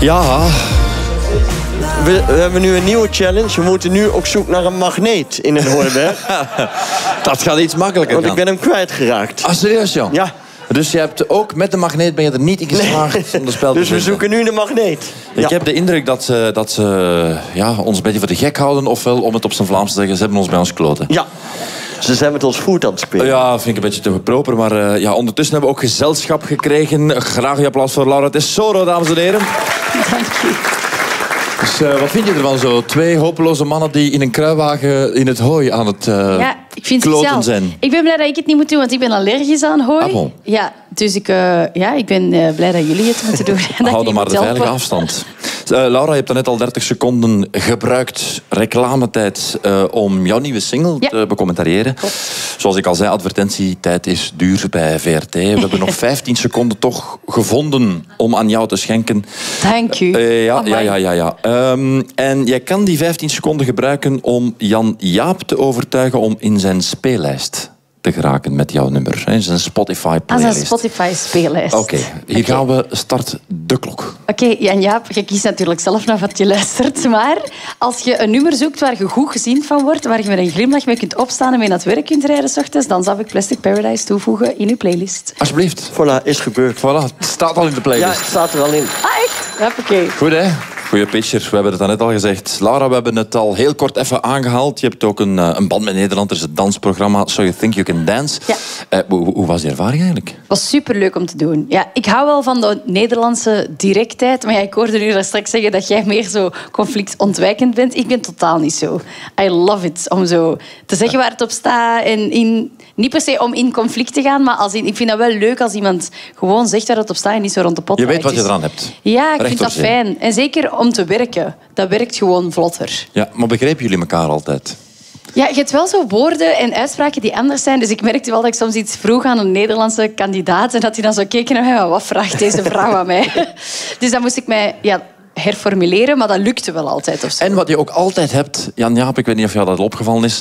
Ja. We hebben nu een nieuwe challenge. We moeten nu op zoek naar een magneet in een Hooiberg. Dat gaat iets makkelijker Want gaan. ik ben hem kwijtgeraakt. Ah, serieus, Jan? Ja. Dus je hebt ook met de magneet ben je er niet in geslaagd om de spel te Dus we vinden. zoeken nu de magneet. Ik heb de indruk dat ze ons een beetje voor de gek houden. Ofwel, om het op zijn Vlaams te zeggen, ze hebben ons bij ons kloten. Ja. Ze zijn met ons voet aan het spelen. Ja, vind ik een beetje te proper. Maar ondertussen hebben we ook gezelschap gekregen. Graag een applaus voor Laura Tesoro, dames en heren. Dank je. Dus wat vind je ervan zo? 2 hopeloze mannen die in een kruiwagen in het hooi aan het Ik vind het kloten zelf. zijn. Ik ben blij dat ik het niet moet doen, want ik ben allergisch aan hooi. Ah, bon. Ja, dus ik ben blij dat jullie het moeten doen. Dat Hou ik dan maar niet de moet veilige helpen. afstand. Laura, je hebt net al 30 seconden gebruikt, reclametijd, om jouw nieuwe single te becommentariëren. Zoals ik al zei, advertentietijd is duur bij VRT. We hebben nog 15 seconden toch gevonden om aan jou te schenken. Dank u. Ja. En jij kan die 15 seconden gebruiken om Jan Jaap te overtuigen om in zijn speellijst te geraken met jouw nummer. Zijn Spotify-playlist. Als een Spotify-speellijst. Oké, hier gaan we. Start de klok. Oké, Jan-Jaap, je kiest natuurlijk zelf naar wat je luistert. Maar als je een nummer zoekt waar je goed gezien van wordt, waar je met een glimlach mee kunt opstaan en mee naar het werk kunt rijden 's ochtends, dan zou ik Plastic Paradise toevoegen in uw playlist. Alsjeblieft. Voilà, is gebeurd. Voilà, het staat al in de Ja, playlist. het staat er al in. Ah, echt? Hoppakee. Goed, hè? Goeie pitcher. We hebben het daarnet al gezegd. Laura, we hebben het al heel kort even aangehaald. Je hebt ook een band met Nederland. Er is het dansprogramma So You Think You Can Dance. Ja. Hoe was die ervaring eigenlijk? Het was superleuk om te doen. Ja, ik hou wel van de Nederlandse directheid. Maar ja, ik hoorde u daar straks zeggen dat jij meer zo conflictontwijkend bent. Ik ben totaal niet zo. I love it om zo te zeggen waar het op staat. En niet per se om in conflict te gaan, maar ik vind dat wel leuk als iemand gewoon zegt waar het op staat en niet zo rond de pot Je weet draait. wat je Dus eraan hebt. ja, ik Recht vind op dat zee. fijn. En zeker om te werken. Dat werkt gewoon vlotter. Ja, maar begrepen jullie elkaar altijd? Ja, je hebt wel zo woorden en uitspraken die anders zijn. Dus ik merkte wel dat ik soms iets vroeg aan een Nederlandse kandidaat en dat hij dan zo keek naar mij. Wat vraagt deze vrouw aan mij? Dus dan moest ik mij herformuleren, maar dat lukte wel altijd. Of zo. En wat je ook altijd hebt, Jan-Jaap, ik weet niet of jou dat al opgevallen is.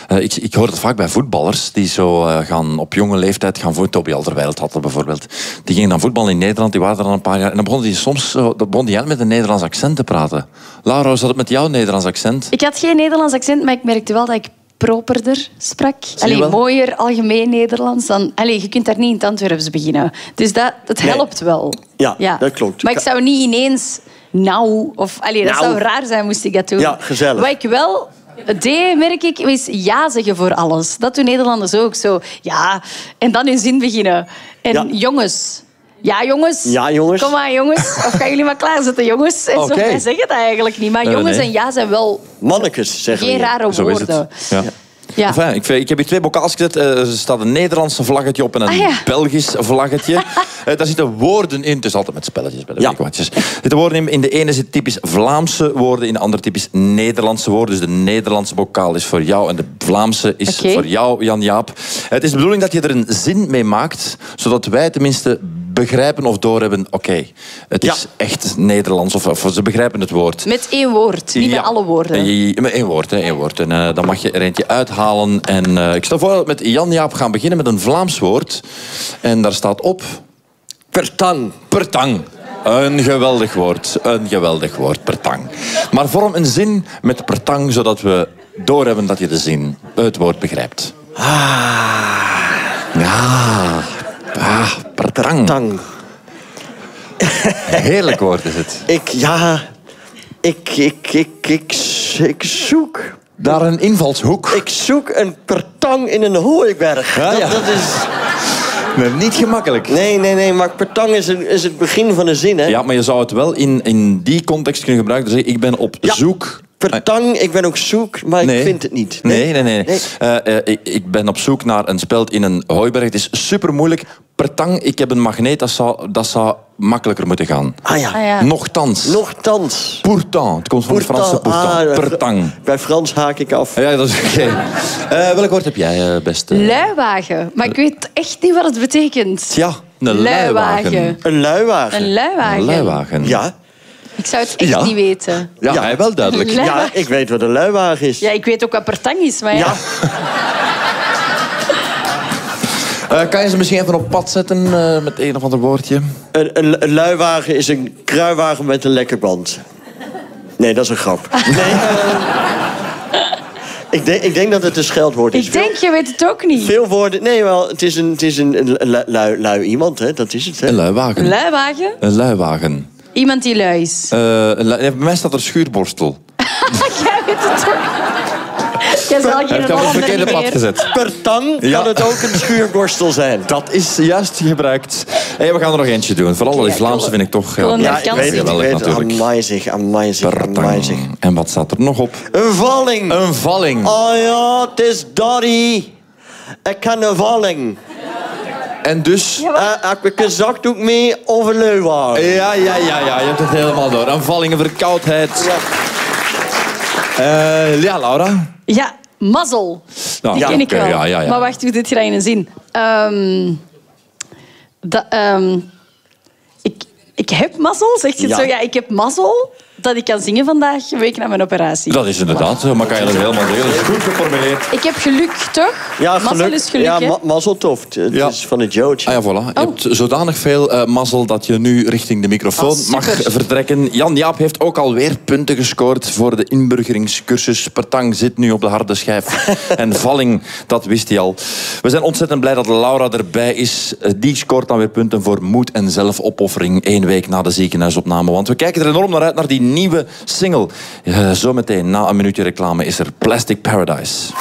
Ik hoor het vaak bij voetballers die zo gaan op jonge leeftijd gaan voetballen. Toby Alderweireld had dat bijvoorbeeld. Die gingen dan voetballen in Nederland, die waren er dan een paar jaar. En dan begon die soms met een Nederlands accent te praten. Laura, hoe zat het met jouw Nederlands accent? Ik had geen Nederlands accent, maar ik merkte wel dat ik properder sprak. wel? Mooier, algemeen Nederlands. Je kunt daar niet in het Antwerps beginnen. Dus dat helpt wel. Ja, dat klopt. Maar ik zou niet ineens dat zou raar zijn moest ik dat doen. Ja, gezellig. Wat ik wel deed, merk ik, is ja zeggen voor alles. Dat doen Nederlanders ook zo. Ja, en dan in zin beginnen. En jongens... Ja, jongens. Ja, jongens. Kom maar, jongens. Of gaan jullie maar klaarzetten, jongens? En Oké. wij zeggen dat eigenlijk niet. Maar jongens en ja zijn wel Mannekes, zeggen we. geen rare Zo is het. woorden. Ja. Ja. Enfin, ik heb hier 2 bokaals gezet. Er staat een Nederlandse vlaggetje op en een Belgisch vlaggetje. Daar zitten woorden in. Het is altijd met spelletjes bij de weekwatjes. Er zitten woorden in. In de ene zitten typisch Vlaamse woorden, in de andere typisch Nederlandse woorden. Dus de Nederlandse bokaal is voor jou en de Vlaamse is voor jou, Jan-Jaap. Het is de bedoeling dat je er een zin mee maakt, zodat wij tenminste begrijpen of doorhebben, oké, het is echt Nederlands, of ze begrijpen het woord. Met 1 woord, niet met alle woorden. Met 1 woord, 1 woord. En dan mag je er eentje uithalen. En ik stel voor dat we met Jan-Jaap gaan beginnen met een Vlaams woord. En daar staat op... Pertang. Pertang. Een geweldig woord, pertang. Maar vorm een zin met pertang, zodat we doorhebben dat je de zin, het woord begrijpt. Pertang. Tang. Heerlijk woord is het. Ik zoek... Daar een invalshoek. Ik zoek een pertang in een hooiberg. Ja. Dat is... Nee, niet gemakkelijk. Nee, maar pertang is het begin van een zin, hè? Ja, maar je zou het wel in die context kunnen gebruiken. Dus ik ben op zoek... Pertang, ik ben ook zoek, maar ik vind het niet. Nee. Ik ben op zoek naar een speld in een hooiberg. Het is super moeilijk. Pertang, ik heb een magneet, dat zou makkelijker moeten gaan. Ah ja. Nochtans. Pourtant. Het komt van het Franse pourtant. Pertang. Bij Frans haak ik af. Ja, dat is oké. Welk woord heb jij, beste? Luiwagen. Maar ik weet echt niet wat het betekent. Ja, een luiwagen. Een luiwagen. Een luiwagen. Een luiwagen. Ja. Ik zou het echt niet weten. Ja, wel duidelijk. Een luiwagen. Ja, ik weet wat een luiwagen is. Ja, ik weet ook wat pertang is, maar ja. Kan je ze misschien even op pad zetten met een of ander woordje? Een luiwagen is een kruiwagen met een lekker band. Nee, dat is een grap. Nee, ik denk dat het een scheldwoord is. Ik denk, je weet het ook niet. Veel woorden. Nee, wel, het is een lui iemand, hè? Dat is het. Hè? Een luiwagen. Een luiwagen? Een luiwagen. Iemand die lui is. Bij mij staat er schuurborstel. Jij weet het ook. Jij zal Heb geen ik op het verkeerde pad gezet. Per tang kan het ook een schuurborstel zijn. Dat is juist gebruikt. Hey, we gaan er nog eentje doen. Vooral die Vlaamse vind ik toch... Ja, ik weet het. Natuurlijk. Amazing. En wat staat er nog op? Een valling. Een valling. Oh ja, het is Daddy. Ik kan een valling. En dus... Heb ik een zakdoek mee of een luiwagen? Ja, je hebt het helemaal door. Een valling, een verkoudheid. Ja, Laura? Ja, mazzel. Nou, die ken ik wel. Ja. Maar wacht, hoe dit je dat in een zin? Ik heb mazzel, zegt je het zo? Ja, ik heb mazzel dat ik kan zingen vandaag, een week na mijn operatie. Dat is inderdaad zo, maar kan je dat helemaal delen. Dat is goed geformuleerd. Ik heb geluk, toch? Ja, mazzel is geluk, hè? mazzeltof. Het is van het Joodje. Ah ja, voilà. Je hebt zodanig veel mazzel dat je nu richting de microfoon mag vertrekken. Jan-Jaap heeft ook alweer punten gescoord voor de inburgeringscursus. Pertang zit nu op de harde schijf. En valling, dat wist hij al. We zijn ontzettend blij dat Laura erbij is. Die scoort dan weer punten voor moed en zelfopoffering 1 week na de ziekenhuisopname. Want we kijken er enorm naar uit, naar die nieuwe single. Zometeen, na een minuutje reclame, is er Plastic Paradise.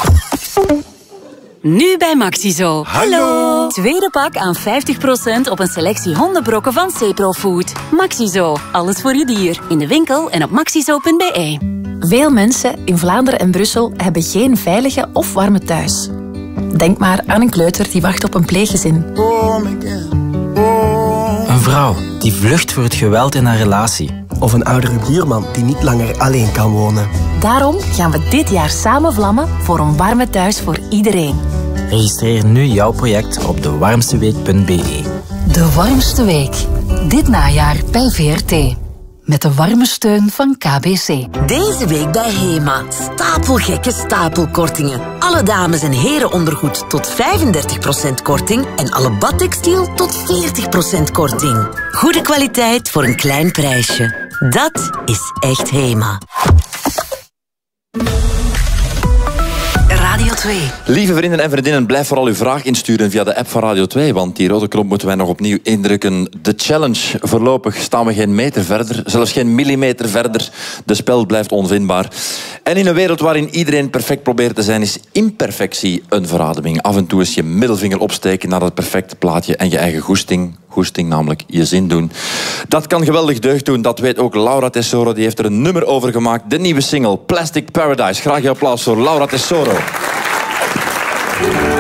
Nu bij Maxizo. Hallo! Tweede pak aan 50% op een selectie hondenbrokken van Ceprofood. Maxizo, alles voor je dier. In de winkel en op maxizo.be. Veel mensen in Vlaanderen en Brussel hebben geen veilige of warme thuis. Denk maar aan een kleuter die wacht op een pleeggezin. Een vrouw die vlucht voor het geweld in haar relatie. Of een oudere buurman die niet langer alleen kan wonen. Daarom gaan we dit jaar samen vlammen voor een warme thuis voor iedereen. Registreer nu jouw project op dewarmsteweek.be. De warmste week. Dit najaar bij VRT. Met de warme steun van KBC. Deze week bij HEMA. Stapelgekke stapelkortingen. Alle dames- en herenondergoed tot 35% korting. En alle badtextiel tot 40% korting. Goede kwaliteit voor een klein prijsje. Dat is echt HEMA. Radio 2. Lieve vrienden en vriendinnen, blijf vooral uw vraag insturen via de app van Radio 2, want die rode knop moeten wij nog opnieuw indrukken. De challenge. Voorlopig staan we geen meter verder, zelfs geen millimeter verder. De spel blijft onvindbaar. En in een wereld waarin iedereen perfect probeert te zijn, is imperfectie een verademing. Af en toe is je middelvinger opsteken naar dat perfecte plaatje en je eigen goesting, namelijk je zin doen. Dat kan geweldig deugd doen, dat weet ook Laura Tesoro. Die heeft er een nummer over gemaakt. De nieuwe single, Plastic Paradise. Graag je applaus voor Laura Tesoro.